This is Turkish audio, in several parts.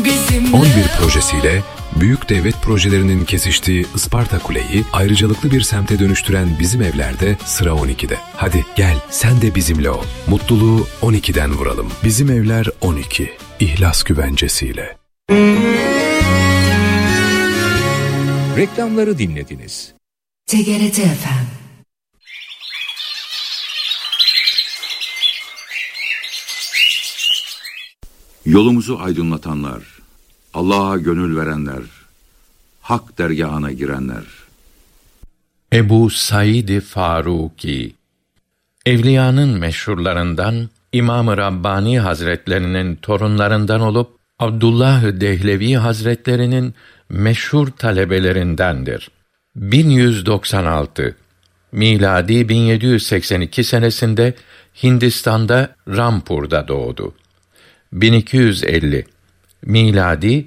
11 projesiyle büyük devlet projelerinin kesiştiği Isparta Kule'yi ayrıcalıklı bir semte dönüştüren Bizim Evler'de sıra 12'de. Hadi gel sen de bizimle ol. Mutluluğu 12'den vuralım. Bizim Evler 12. İhlas güvencesiyle. Reklamları dinlediniz. TGRT FM. Yolumuzu aydınlatanlar, Allah'a gönül verenler, Hak dergahına girenler. Ebu Said Faruki, Evliyanın meşhurlarından İmam-ı Rabbani Hazretlerinin torunlarından olup Abdullah Dehlevi Hazretlerinin meşhur talebelerindendir. 1196 miladi 1782 senesinde Hindistan'da Rampur'da doğdu. 1250 miladi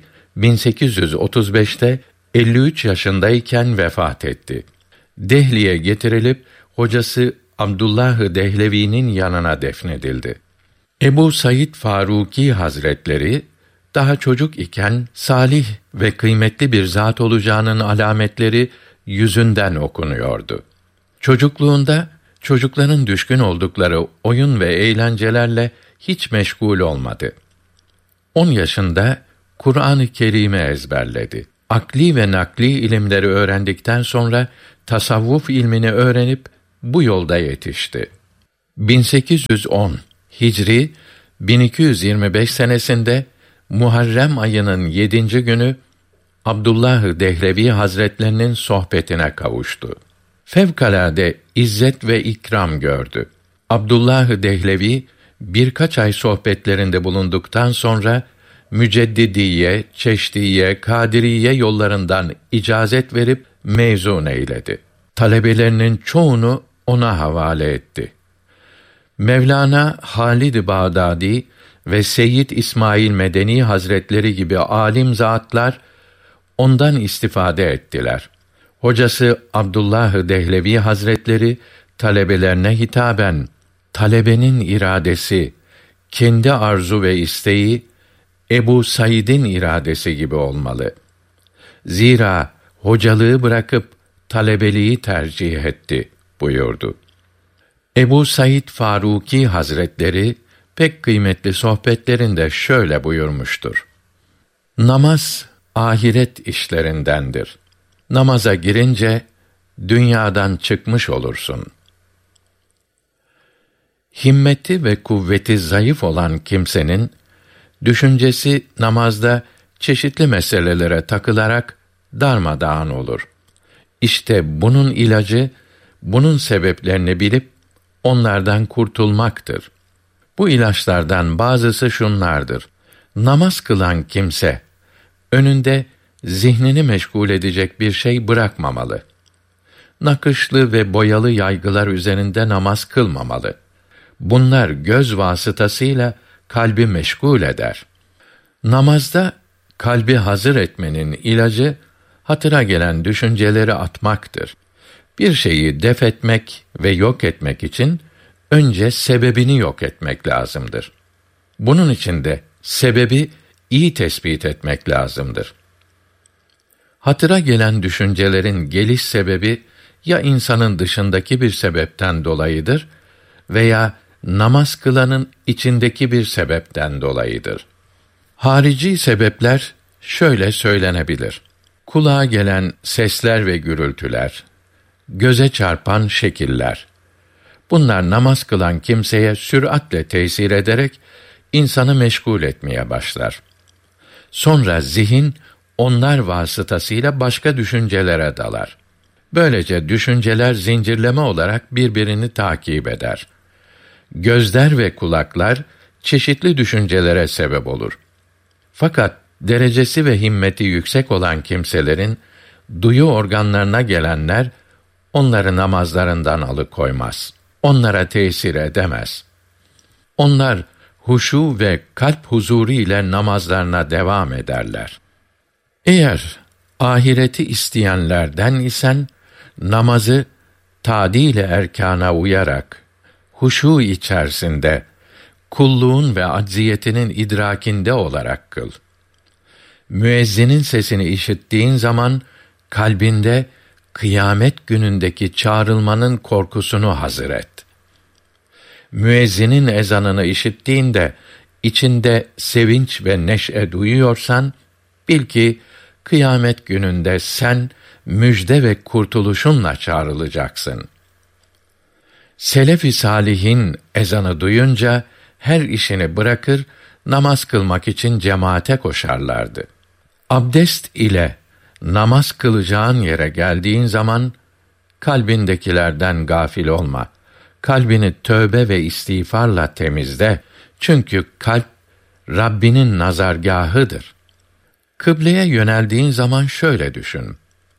1835'te 53 yaşındayken vefat etti. Dehli'ye getirilip hocası Abdullah Dehlevi'nin yanına defnedildi. Ebu Said Faruki Hazretleri daha çocuk iken salih ve kıymetli bir zat olacağının alametleri yüzünden okunuyordu. Çocukluğunda çocukların düşkün oldukları oyun ve eğlencelerle hiç meşgul olmadı. 10 yaşında Kur'an-ı Kerim'i ezberledi. Akli ve nakli ilimleri öğrendikten sonra tasavvuf ilmini öğrenip bu yolda yetişti. 1810 Hicri 1225 senesinde Muharrem ayının 7. günü Abdullah Dehlevi Hazretlerinin sohbetine kavuştu. Fevkalade izzet ve ikram gördü. Abdullah Dehlevi birkaç ay sohbetlerinde bulunduktan sonra Müceddidiye, Çeşdiye, Kadiriye yollarından icazet verip mezun eyledi. Talebelerinin çoğunu ona havale etti. Mevlana Halid Bağdadi ve Seyyid İsmail Medeni Hazretleri gibi alim zatlar ondan istifade ettiler. Hocası Abdullah Dehlevi Hazretleri talebelerine hitaben, talebenin iradesi, kendi arzu ve isteği Ebu Said'in iradesi gibi olmalı. Zira hocalığı bırakıp talebeliği tercih etti buyurdu. Ebu Said Faruki Hazretleri pek kıymetli sohbetlerinde şöyle buyurmuştur: Namaz ahiret işlerindendir. Namaza girince dünyadan çıkmış olursun. Himmeti ve kuvveti zayıf olan kimsenin düşüncesi namazda çeşitli meselelere takılarak darmadağın olur. İşte bunun ilacı, bunun sebeplerini bilip onlardan kurtulmaktır. Bu ilaçlardan bazısı şunlardır: namaz kılan kimse önünde zihnini meşgul edecek bir şey bırakmamalı. Nakışlı ve boyalı yaygılar üzerinde namaz kılmamalı. Bunlar göz vasıtasıyla kalbi meşgul eder. Namazda kalbi hazır etmenin ilacı, hatıra gelen düşünceleri atmaktır. Bir şeyi def etmek ve yok etmek için önce sebebini yok etmek lazımdır. Bunun için de sebebi iyi tespit etmek lazımdır. Hatıra gelen düşüncelerin geliş sebebi ya insanın dışındaki bir sebepten dolayıdır veya namaz kılanın içindeki bir sebepten dolayıdır. Harici sebepler şöyle söylenebilir: kulağa gelen sesler ve gürültüler, göze çarpan şekiller. Bunlar namaz kılan kimseye süratle tesir ederek insanı meşgul etmeye başlar. Sonra zihin onlar vasıtasıyla başka düşüncelere dalar. Böylece düşünceler zincirleme olarak birbirini takip eder. Gözler ve kulaklar çeşitli düşüncelere sebep olur. Fakat derecesi ve himmeti yüksek olan kimselerin duyu organlarına gelenler onları namazlarından alıkoymaz. Onlara tesir edemez. Onlar huşu ve kalp huzuru ile namazlarına devam ederler. Eğer ahireti isteyenlerden isen namazı tadil-i erkâna uyarak huşu içerisinde kulluğun ve acziyetinin idrakinde olarak kıl. müezzinin sesini işittiğin zaman kalbinde kıyamet günündeki çağrılmanın korkusunu hazır et. Müezzinin ezanını işittiğinde içinde sevinç ve neşe duyuyorsan, bil ki kıyamet gününde sen müjde ve kurtuluşunla çağrılacaksın. Selef-i salihin ezanı duyunca her işini bırakır, namaz kılmak için cemaate koşarlardı. Abdest ile namaz kılacağın yere geldiğin zaman kalbindekilerden gafil olma. Kalbini tövbe ve istiğfarla temizle. Çünkü kalp Rabbinin nazargâhıdır. Kıbleye yöneldiğin zaman şöyle düşün.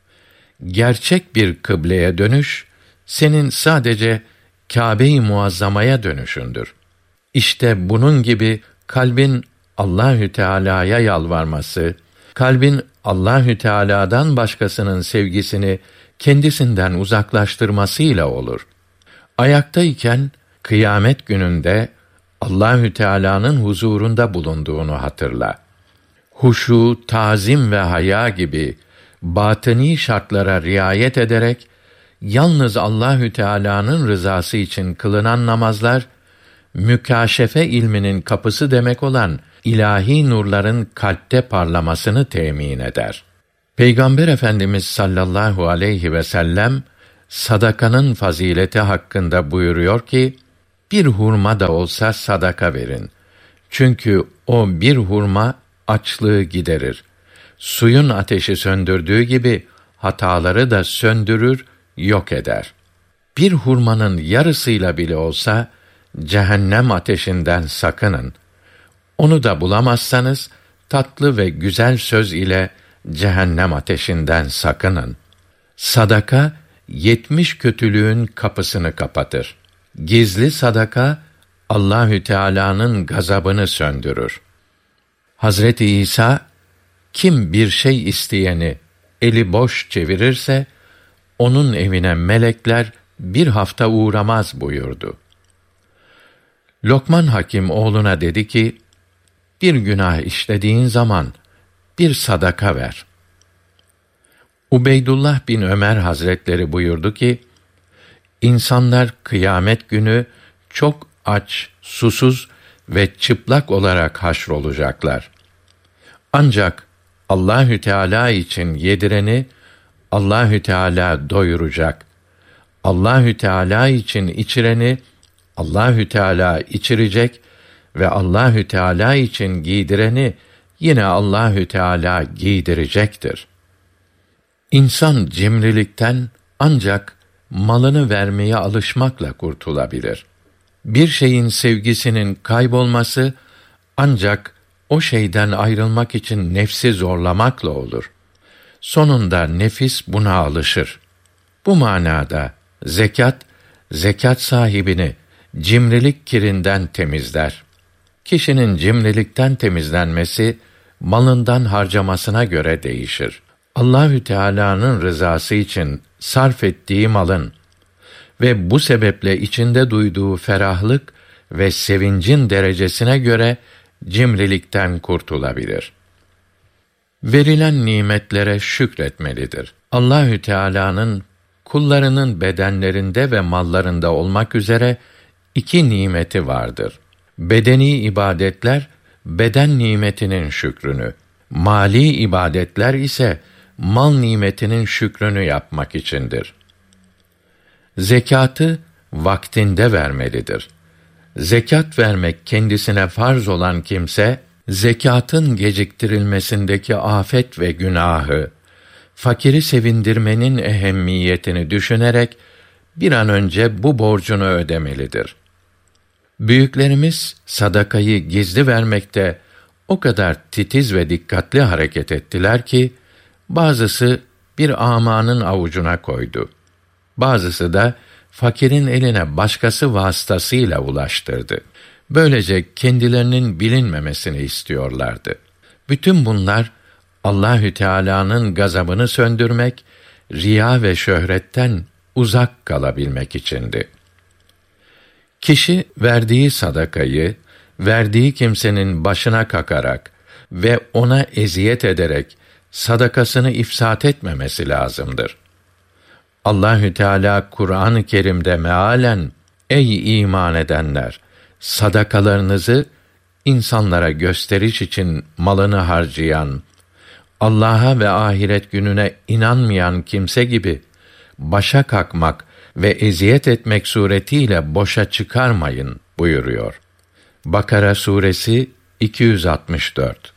Gerçek bir kıbleye dönüş senin sadece Kâbe-i Muazzama'ya dönüşündür. İşte bunun gibi kalbin Allahü Teala'ya yalvarması, kalbin Allahü Teala'dan başkasının sevgisini kendisinden uzaklaştırmasıyla olur. Ayaktayken kıyamet gününde Allahü Teala'nın huzurunda bulunduğunu hatırla. Huşu, tazim ve haya gibi batini şartlara riayet ederek yalnız Allahü Teala'nın rızası için kılınan namazlar mükâşefe ilminin kapısı demek olan ilahi nurların kalpte parlamasını temin eder. Peygamber Efendimiz sallallahu aleyhi ve sellem sadakanın fazileti hakkında buyuruyor ki, bir hurma da olsa sadaka verin. Çünkü o bir hurma açlığı giderir. Suyun ateşi söndürdüğü gibi hataları da söndürür, yok eder. Bir hurmanın yarısıyla bile olsa cehennem ateşinden sakının. Onu da bulamazsanız tatlı ve güzel söz ile cehennem ateşinden sakının. Sadaka 70 kötülüğün kapısını kapatır. Gizli sadaka Allahü Teala'nın gazabını söndürür. Hazreti İsa, kim bir şey isteyeni eli boş çevirirse onun evine melekler bir hafta uğramaz buyurdu. Lokman Hakim oğluna dedi ki, bir günah işlediğin zaman bir sadaka ver. Ubeydullah bin Ömer Hazretleri buyurdu ki, İnsanlar kıyamet günü çok aç, susuz ve çıplak olarak haşrolacaklar. Ancak Allahü Teala için yedireni Allahü Teala doyuracak. Allahü Teala için içireni Allahü Teala içirecek ve Allahü Teala için giydireni yine Allahü Teala giydirecektir. İnsan cimrilikten ancak malını vermeye alışmakla kurtulabilir. Bir şeyin sevgisinin kaybolması ancak o şeyden ayrılmak için nefsi zorlamakla olur. Sonunda nefis buna alışır. Bu manada zekat sahibini cimrilik kirinden temizler. Kişinin cimrilikten temizlenmesi malından harcamasına göre değişir. Allahü Teala'nın rızası için sarf ettiği malın ve bu sebeple içinde duyduğu ferahlık ve sevincin derecesine göre cimrilikten kurtulabilir. Verilen nimetlere şükretmelidir. Allahü Teala'nın kullarının bedenlerinde ve mallarında olmak üzere 2 nimeti vardır. Bedeni ibadetler beden nimetinin şükrünü, mali ibadetler ise mal nimetinin şükrünü yapmak içindir. Zekatı vaktinde vermelidir. Zekat vermek kendisine farz olan kimse, zekatın geciktirilmesindeki afet ve günahı, fakiri sevindirmenin ehemmiyetini düşünerek bir an önce bu borcunu ödemelidir. Büyüklerimiz sadakayı gizli vermekte o kadar titiz ve dikkatli hareket ettiler ki, bazısı bir amanın avucuna koydu. Bazısı da fakirin eline başkası vasıtasıyla ulaştırdı. Böylece kendilerinin bilinmemesini istiyorlardı. Bütün bunlar Allahü Teala'nın gazabını söndürmek, riya ve şöhretten uzak kalabilmek içindi. Kişi verdiği sadakayı, verdiği kimsenin başına kakarak ve ona eziyet ederek sadakasını ifsat etmemesi lazımdır. Allahü Teala Kur'an-ı Kerim'de mealen ey iman edenler, sadakalarınızı insanlara gösteriş için malını harcayan, Allah'a ve ahiret gününe inanmayan kimse gibi başa kalkmak ve eziyet etmek suretiyle boşa çıkarmayın buyuruyor. Bakara suresi 264.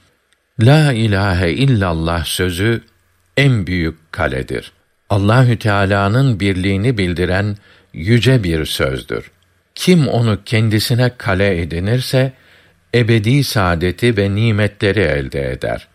La ilahe illallah sözü en büyük kaledir. Allahü Teala'nın birliğini bildiren yüce bir sözdür. Kim onu kendisine kale edinirse ebedi saadeti ve nimetleri elde eder.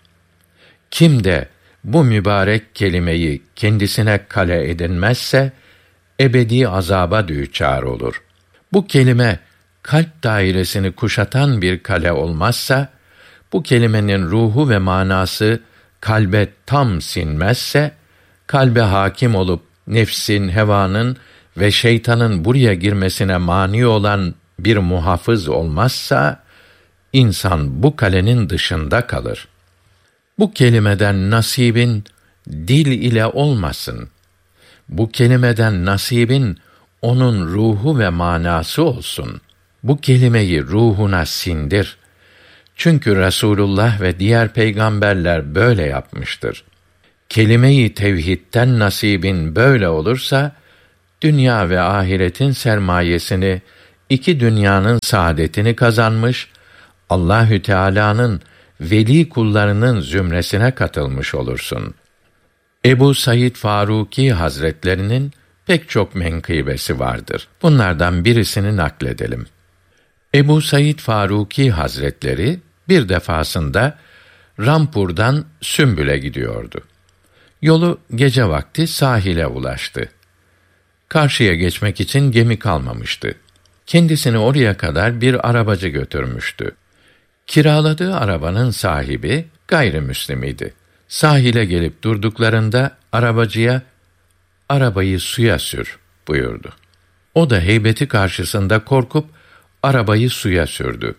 Kim de bu mübarek kelimeyi kendisine kale edinmezse ebedi azaba düçar olur. Bu kelime kalp dairesini kuşatan bir kale olmazsa, bu kelimenin ruhu ve manası kalbe tam sinmezse, kalbe hakim olup nefsin, hevanın ve şeytanın buraya girmesine mani olan bir muhafız olmazsa, insan bu kalenin dışında kalır. Bu kelimeden nasibin dil ile olmasın. Bu kelimeden nasibin onun ruhu ve manası olsun. Bu kelimeyi ruhuna sindir. Çünkü Resulullah ve diğer peygamberler böyle yapmıştır. Kelime-i tevhidten nasibin böyle olursa, dünya ve ahiretin sermayesini, iki dünyanın saadetini kazanmış, Allahü Teala'nın veli kullarının zümresine katılmış olursun. Ebu Said Faruki Hazretlerinin pek çok menkıbesi vardır. Bunlardan birisini nakledelim. Ebu Said Faruki Hazretleri bir defasında Rampur'dan Sümbül'e gidiyordu. Yolu gece vakti sahile ulaştı. Karşıya geçmek için gemi kalmamıştı. Kendisini oraya kadar bir arabacı götürmüştü. Kiraladığı arabanın sahibi gayrimüslim idi. Sahile gelip durduklarında arabacıya "Arabayı suya sür" buyurdu. O da heybeti karşısında korkup arabayı suya sürdü.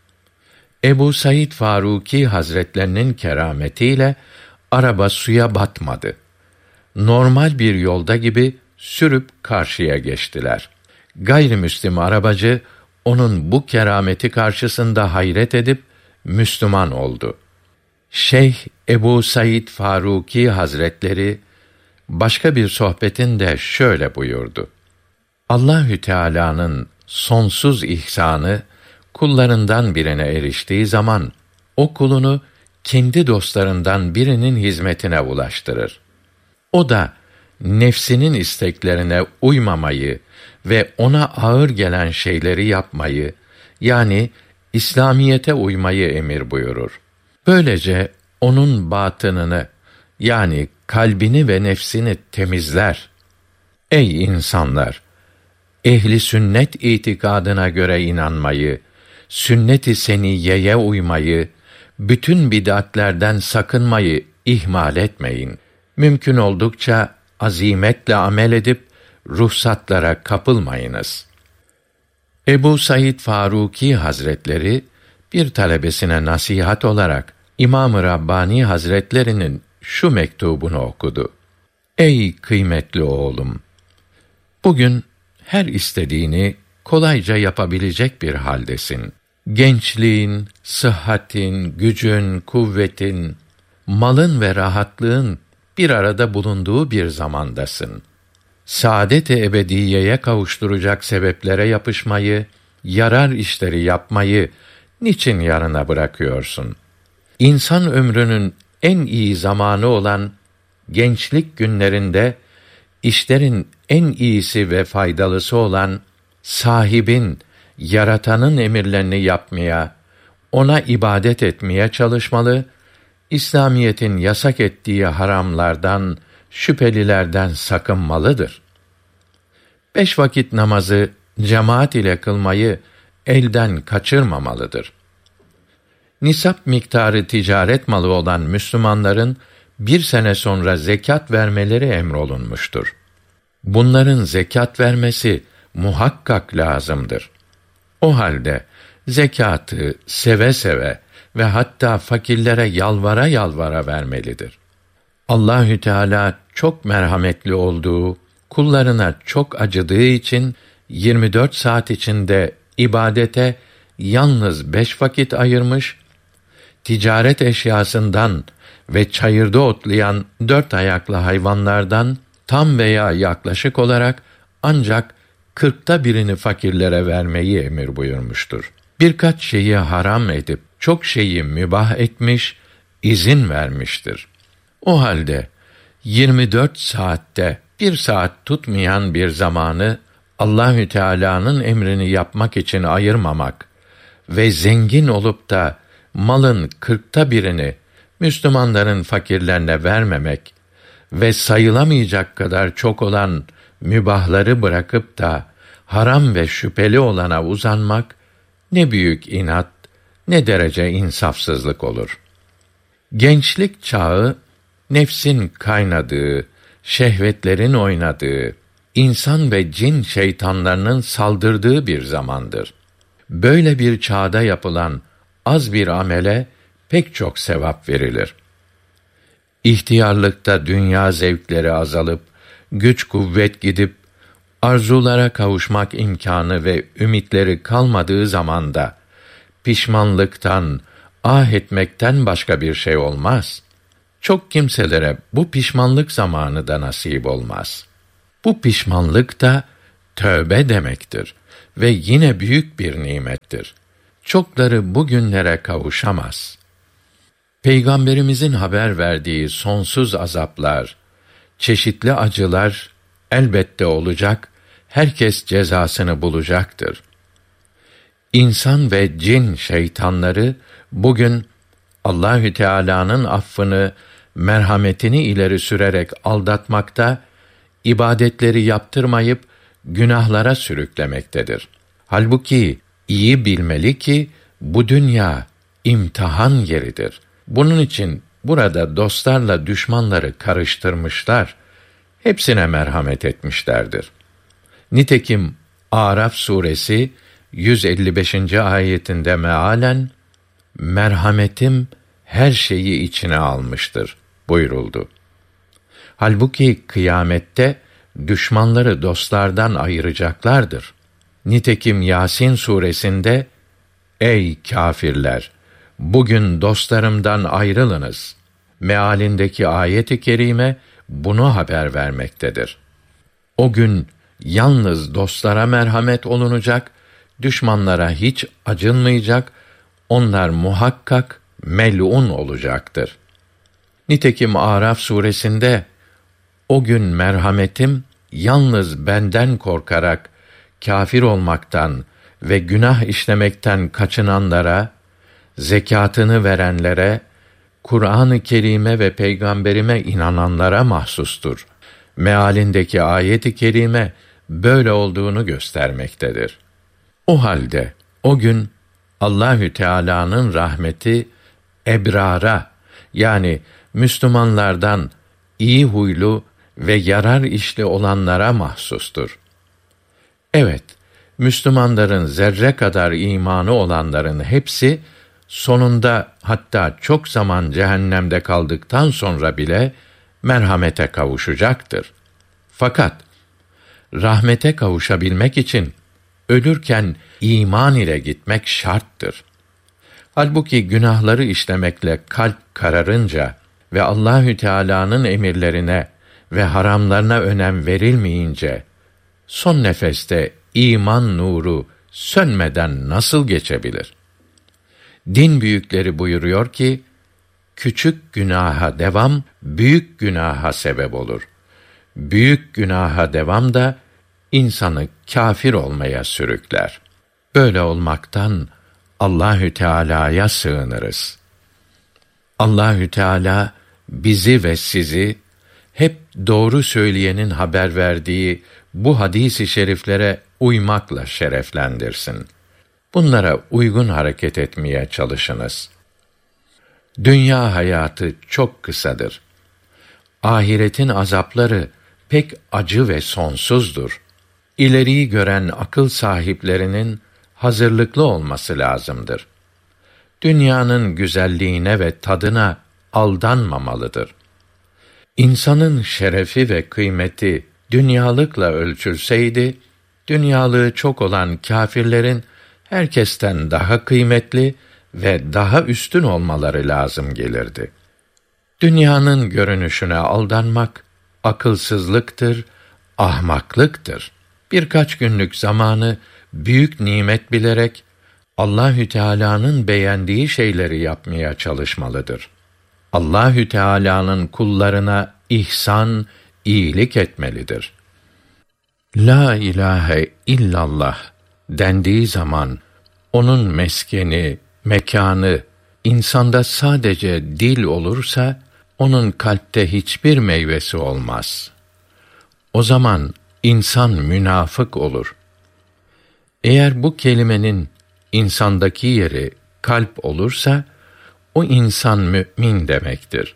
Ebu Said Faruki Hazretlerinin kerametiyle araba suya batmadı. Normal bir yolda gibi sürüp karşıya geçtiler. Gayrimüslim arabacı onun bu kerameti karşısında hayret edip Müslüman oldu. Şeyh Ebu Said Faruki Hazretleri başka bir sohbetinde şöyle buyurdu: Allahü Teala'nın sonsuz ihsanı kullarından birine eriştiği zaman o kulunu kendi dostlarından birinin hizmetine ulaştırır. O da nefsinin isteklerine uymamayı ve ona ağır gelen şeyleri yapmayı, yani İslamiyete uymayı emir buyurur. Böylece onun batınını, yani kalbini ve nefsini temizler. Ey insanlar! Ehli sünnet itikadına göre inanmayı, sünnet-i seniyyeye uymayı, bütün bid'atlerden sakınmayı ihmal etmeyin. Mümkün oldukça azimetle amel edip ruhsatlara kapılmayınız. Ebu Said Faruki Hazretleri bir talebesine nasihat olarak İmam-ı Rabbani Hazretlerinin şu mektubunu okudu: Ey kıymetli oğlum! Bugün her istediğini kolayca yapabilecek bir haldesin. Gençliğin, sıhhatin, gücün, kuvvetin, malın ve rahatlığın bir arada bulunduğu bir zamandasın. Saadet-i ebediyeye kavuşturacak sebeplere yapışmayı, yarar işleri yapmayı niçin yarına bırakıyorsun? İnsan ömrünün en iyi zamanı olan gençlik günlerinde işlerin en iyisi ve faydalısı olan sahibin, yaratanın emirlerini yapmaya, ona ibadet etmeye çalışmalı, İslamiyetin yasak ettiği haramlardan, şüphelilerden sakınmalıdır. 5 vakit namazı cemaat ile kılmayı elden kaçırmamalıdır. Nisap miktarı ticaret malı olan Müslümanların 1 sene sonra zekat vermeleri emrolunmuştur. Bunların zekat vermesi muhakkak lazımdır. O halde zekatı seve seve ve hatta fakirlere yalvara yalvara vermelidir. Allahü Teala çok merhametli olduğu, kullarına çok acıdığı için 24 saat içinde ibadete yalnız 5 vakit ayırmış, ticaret eşyasından ve çayırda otlayan 4 ayaklı hayvanlardan tam veya yaklaşık olarak ancak 1/40'ını fakirlere vermeyi emir buyurmuştur. Birkaç şeyi haram edip çok şeyi mübah etmiş, izin vermiştir. O halde 24 saatte 1 saat tutmayan bir zamanı Allahü Teala'nın emrini yapmak için ayırmamak ve zengin olup da malın 1/40'ını Müslümanların fakirlerine vermemek ve sayılamayacak kadar çok olan mübahları bırakıp da haram ve şüpheli olana uzanmak ne büyük inat, ne derece insafsızlık olur. Gençlik çağı nefsin kaynadığı, şehvetlerin oynadığı, insan ve cin şeytanlarının saldırdığı bir zamandır. Böyle bir çağda yapılan az bir amele pek çok sevap verilir. İhtiyarlıkta dünya zevkleri azalıp, güç kuvvet gidip, arzulara kavuşmak imkânı ve ümitleri kalmadığı zamanda, pişmanlıktan, ah etmekten başka bir şey olmaz. Çok kimselere bu pişmanlık zamanı da nasip olmaz. Bu pişmanlık da tövbe demektir ve yine büyük bir nimettir. Çokları bu günlere kavuşamaz. Peygamberimizin haber verdiği sonsuz azaplar, çeşitli acılar elbette olacak, herkes cezasını bulacaktır. İnsan ve cin şeytanları bugün Allahü Teala'nın affını, merhametini ileri sürerek aldatmakta, ibadetleri yaptırmayıp günahlara sürüklemektedir. Halbuki iyi bilmeli ki bu dünya imtihan yeridir. Bunun için burada dostlarla düşmanları karıştırmışlar, hepsine merhamet etmişlerdir. Nitekim Araf suresi 155. ayetinde mealen merhametim her şeyi içine almıştır buyuruldu. Halbuki kıyamette düşmanları dostlardan ayıracaklardır. Nitekim Yasin suresinde ey kâfirler, bugün dostlarımdan ayrılınız mealindeki ayet-i kerime bunu haber vermektedir. O gün yalnız dostlara merhamet olunacak, düşmanlara hiç acınmayacak, onlar muhakkak mel'un olacaktır. Nitekim Araf suresinde o gün merhametim yalnız benden korkarak kâfir olmaktan ve günah işlemekten kaçınanlara, zekâtını verenlere, Kur'an-ı Kerim'e ve peygamberime inananlara mahsustur mealindeki ayet-i kerime böyle olduğunu göstermektedir. O halde o gün Allahü Teala'nın rahmeti ebrara, yani Müslümanlardan iyi huylu ve yarar işli olanlara mahsustur. Evet, Müslümanların zerre kadar imanı olanların hepsi sonunda, hatta çok zaman cehennemde kaldıktan sonra bile merhamete kavuşacaktır. Fakat rahmete kavuşabilmek için ölürken iman ile gitmek şarttır. Halbuki günahları işlemekle kalp kararınca ve Allahü Teala'nın emirlerine ve haramlarına önem verilmeyince son nefeste iman nuru sönmeden nasıl geçebilir? Din büyükleri buyuruyor ki, küçük günaha devam, büyük günaha sebep olur. Büyük günaha devam da insanı kâfir olmaya sürükler. Böyle olmaktan Allahü Teala'ya sığınırız. Allahü Teala bizi ve sizi hep doğru söyleyenin haber verdiği bu hadis-i şeriflere uymakla şereflendirsin. Bunlara uygun hareket etmeye çalışınız. Dünya hayatı çok kısadır. Ahiretin azapları pek acı ve sonsuzdur. İleriyi gören akıl sahiplerinin hazırlıklı olması lazımdır. dünyanın güzelliğine ve tadına aldanmamalıdır. İnsanın şerefi ve kıymeti dünyalıkla ölçülseydi, dünyalığı çok olan kâfirlerin herkesten daha kıymetli ve daha üstün olmaları lazım gelirdi. Dünyanın görünüşüne aldanmak akılsızlıktır, ahmaklıktır. Birkaç günlük zamanı büyük nimet bilerek Allahü Teala'nın beğendiği şeyleri yapmaya çalışmalıdır. Allahü Teala'nın kullarına ihsan, iyilik etmelidir. La ilahe illallah dendiği zaman onun meskeni, mekanı insanda sadece dil olursa onun kalpte hiçbir meyvesi olmaz. O zaman insan münafık olur. Eğer bu kelimenin insandaki yeri kalp olursa o insan mümin demektir.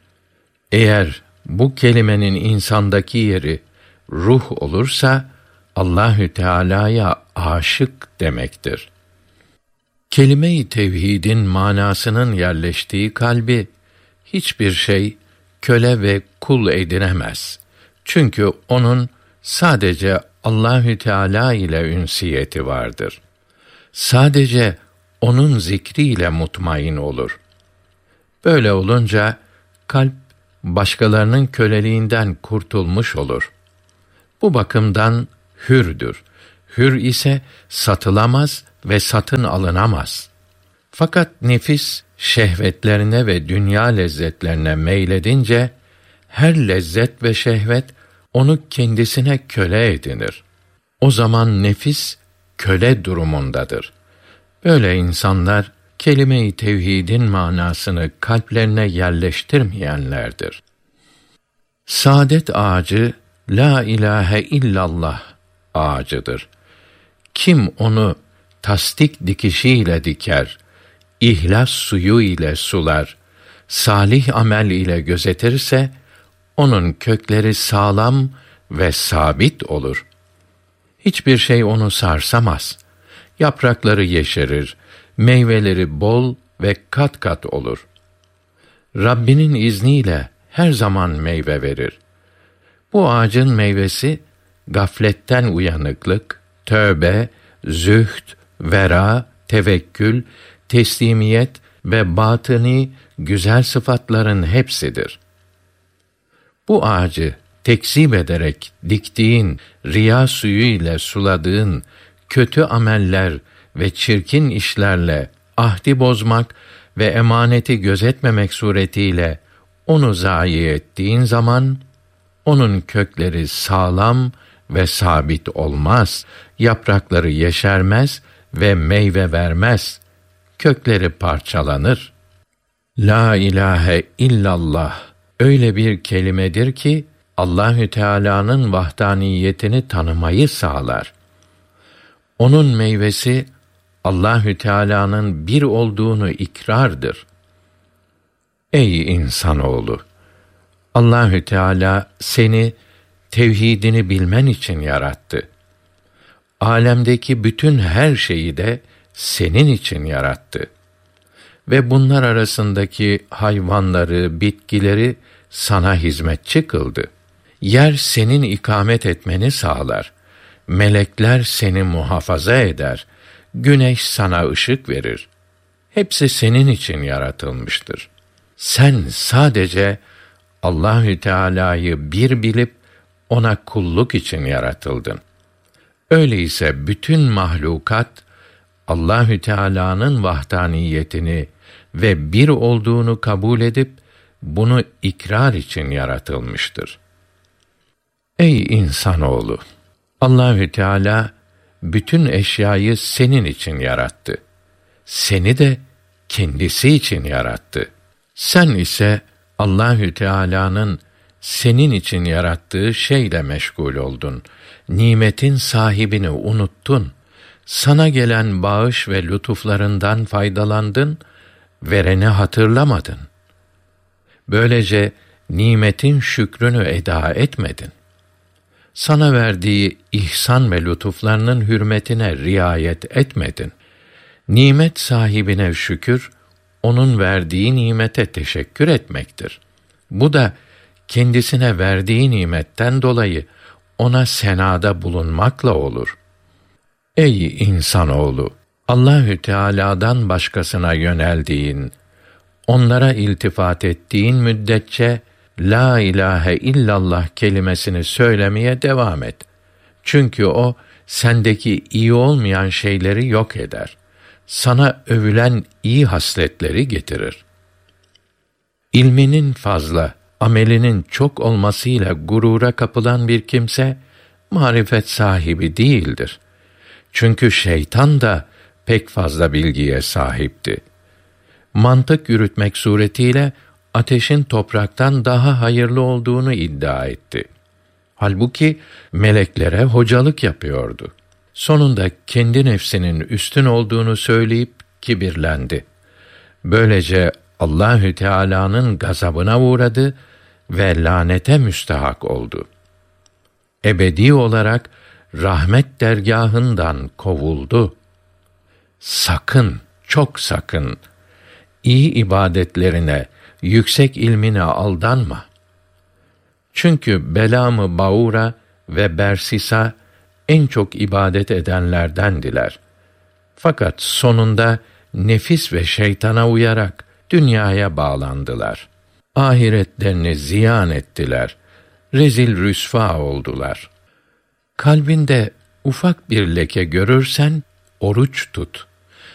Eğer bu kelimenin insandaki yeri ruh olursa Allahü Teala'ya aşık demektir. Kelime-i tevhidin manasının yerleştiği kalbi hiçbir şey köle ve kul edinemez. Çünkü onun sadece Allahü Teala ile ünsiyeti vardır. Sadece onun zikriyle mutmain olur. Böyle olunca kalp başkalarının köleliğinden kurtulmuş olur. Bu bakımdan hürdür. Hür ise satılamaz ve satın alınamaz. Fakat nefis şehvetlerine ve dünya lezzetlerine meyledince her lezzet ve şehvet onu kendisine köle edinir. O zaman nefis köle durumundadır. Böyle insanlar kelime-i tevhidin manasını kalplerine yerleştirmeyenlerdir. Saadet ağacı la ilahe illallah ağacıdır. Kim onu tasdik dikişiyle diker, ihlas suyu ile sular, salih amel ile gözetirse, onun kökleri sağlam ve sabit olur. Hiçbir şey onu sarsamaz. Yaprakları yeşerir, meyveleri bol ve kat kat olur. Rabbinin izniyle her zaman meyve verir. Bu ağacın meyvesi, gafletten uyanıklık, tövbe, zühd, vera, tevekkül, teslimiyet ve batini güzel sıfatların hepsidir. Bu ağacı tekzip ederek diktiğin, riya suyu ile suladığın kötü ameller ve çirkin işlerle ahdi bozmak ve emaneti gözetmemek suretiyle onu zayi ettiğin zaman, onun kökleri sağlam ve sabit olmaz, yaprakları yeşermez ve meyve vermez, kökleri parçalanır. La ilahe illallah öyle bir kelimedir ki Allahü Teala'nın vahdaniyetini tanımayı sağlar. Onun meyvesi Allahü Teala'nın bir olduğunu ikrardır. Ey insanoğlu, Allahü Teala seni tevhidini bilmen için yarattı. Alemdeki bütün her şeyi de senin için yarattı. Ve bunlar arasındaki hayvanları, bitkileri sana hizmetçi kıldı. Yer senin ikamet etmeni sağlar. Melekler seni muhafaza eder. Güneş sana ışık verir. Hepsi senin için yaratılmıştır. Sen sadece Allahü Teala'yı bir bilip ona kulluk için yaratıldın. Öyleyse bütün mahlukat Allahü Teala'nın vahdaniyetini ve bir olduğunu kabul edip bunu ikrar için yaratılmıştır. Ey insanoğlu, Allahü Teala bütün eşyayı senin için yarattı. Seni de kendisi için yarattı. Sen ise Allahü Teala'nın senin için yarattığı şeyle meşgul oldun. Nimetin sahibini unuttun. Sana gelen bağış ve lütuflarından faydalandın, vereni hatırlamadın. Böylece nimetin şükrünü eda etmedin. Sana verdiği ihsan ve lütuflarının hürmetine riayet etmedin. Nimet sahibine şükür, onun verdiği nimete teşekkür etmektir. Bu da kendisine verdiği nimetten dolayı ona senada bulunmakla olur. Ey insanoğlu! Allahü Teala'dan başkasına yöneldiğin, onlara iltifat ettiğin müddetçe la ilahe illallah kelimesini söylemeye devam et. Çünkü o sendeki iyi olmayan şeyleri yok eder. Sana övülen iyi hasletleri getirir. İlminin fazla, amelinin çok olmasıyla gurura kapılan bir kimse marifet sahibi değildir. Çünkü şeytan da pek fazla bilgiye sahipti. Mantık yürütmek suretiyle ateşin topraktan daha hayırlı olduğunu iddia etti. Halbuki meleklere hocalık yapıyordu. Sonunda kendi nefsinin üstün olduğunu söyleyip kibirlendi. Böylece Allahü Teala'nın gazabına uğradı ve lanete müstahak oldu. Ebedi olarak rahmet dergâhından kovuldu. Sakın, çok sakın, iyi ibadetlerine, yüksek ilmine aldanma. Çünkü Belam-ı Baura ve Bersisa en çok ibadet edenlerdendiler. Fakat sonunda nefis ve şeytana uyarak dünyaya bağlandılar. Ahiretlerini ziyan ettiler. Rezil rüsva oldular. Kalbinde ufak bir leke görürsen oruç tut.